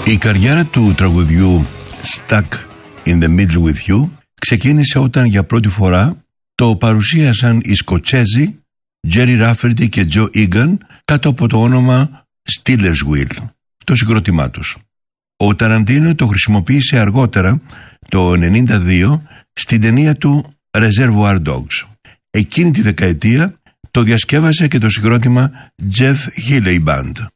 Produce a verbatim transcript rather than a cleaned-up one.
Η καριέρα του τραγουδιού Stuck in the Middle with You ξεκίνησε όταν για πρώτη φορά το παρουσίασαν οι Σκοτσέζοι Jerry Rafferty και Joe Egan κάτω από το όνομα Stealers Wheel, το συγκρότημά τους. Ο Ταραντίνο το χρησιμοποίησε αργότερα, το ενενήντα δύο, στην ταινία του Reservoir Dogs. Εκείνη τη δεκαετία το διασκεύασε και το συγκρότημα Jeff Healey Band.